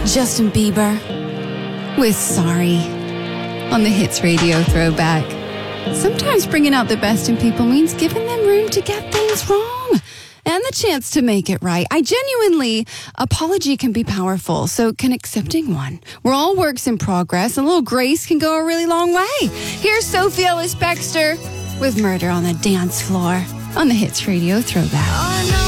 Justin Bieber with Sorry on the Hits Radio Throwback. Sometimes bringing out the best in people means giving them room to get things wrong and the chance to make it right. Apology can be powerful, so can accepting one. We're all works in progress, and a little grace can go a really long way. Here's Sophie Ellis-Bextor with Murder on the Dance Floor on the Hits Radio Throwback.